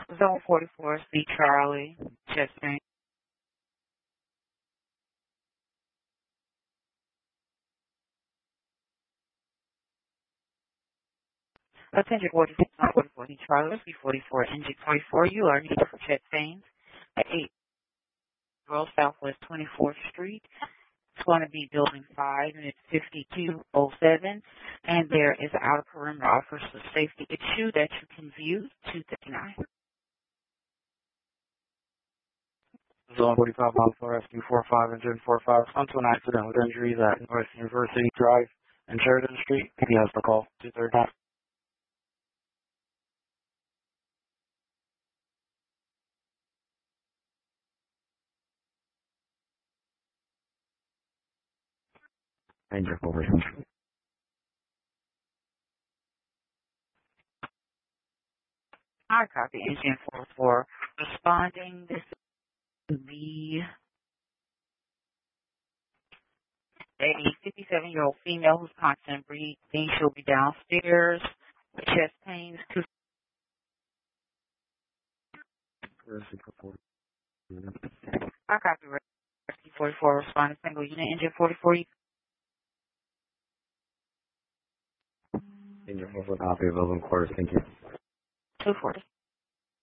Zone 44, C. Charlie, chest pain. Attention 46, Zone 44, C. Charlie, C44, NG 44. You are needed for chest pains at 8 Road Southwest 24th Street. It's going to be Building 5, and it's 5207. And there is an outer perimeter officer safety issue that you can view 239. Zone 45 Mile for Rescue 45 Engine 45. Onto an accident with injuries at North University Drive and Sheridan Street. He has the call 239. Danger over. I copy Engine 44. Responding, this is the a 57-year-old female who's constant breathing. She'll be downstairs with chest pains. I copy Rescue 44. Responding, single unit, Engine 44. Danger over. Copy of 11 quarters. Thank you. 240.